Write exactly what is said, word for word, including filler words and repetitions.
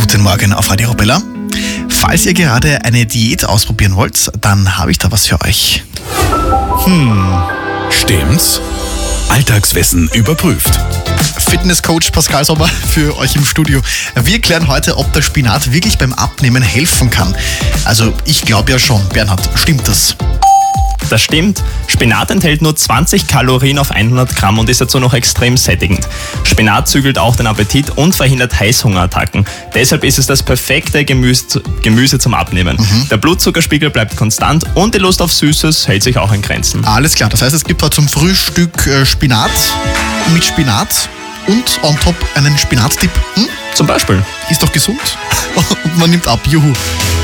Guten Morgen auf Radio Arabella. Falls ihr gerade eine Diät ausprobieren wollt, dann habe ich da was für euch. Hm, stimmt's? Alltagswissen überprüft. Fitnesscoach Pascal Sommer für euch im Studio. Wir klären heute, ob der Spinat wirklich beim Abnehmen helfen kann. Also ich glaube ja schon. Bernhard, stimmt das? Das stimmt. Spinat enthält nur zwanzig Kalorien auf hundert Gramm und ist dazu noch extrem sättigend. Spinat zügelt auch den Appetit und verhindert Heißhungerattacken. Deshalb ist es das perfekte Gemüse, Gemüse zum Abnehmen. Mhm. Der Blutzuckerspiegel bleibt konstant und die Lust auf Süßes hält sich auch in Grenzen. Alles klar, das heißt, es gibt heute zum Frühstück äh, Spinat mit Spinat und on top einen Spinatdip. Hm? Zum Beispiel. Ist doch gesund und man nimmt ab. Juhu.